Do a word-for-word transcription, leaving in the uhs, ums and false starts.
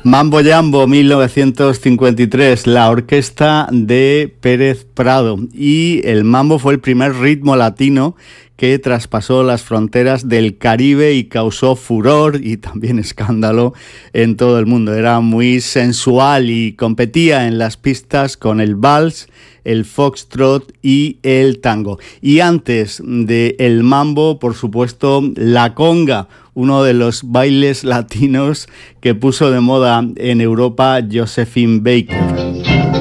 Mambo Jambo mil novecientos cincuenta y tres, la orquesta de Pérez Prado. Y el mambo fue el primer ritmo latino que traspasó las fronteras del Caribe y causó furor y también escándalo en todo el mundo. Era muy sensual y competía en las pistas con el vals, el foxtrot y el tango. Y antes del mambo, por supuesto, la conga, uno de los bailes latinos que puso de moda en Europa Josephine Baker.